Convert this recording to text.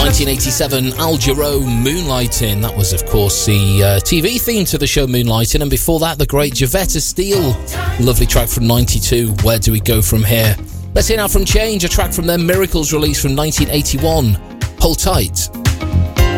1987, Al Jarreau, Moonlighting. That was, of course, the TV theme to the show Moonlighting. And before that, the great Jevetta Steele. Lovely track from 92, Where Do We Go From Here? Let's hear now from Change, a track from their Miracles release from 1981. Hold tight.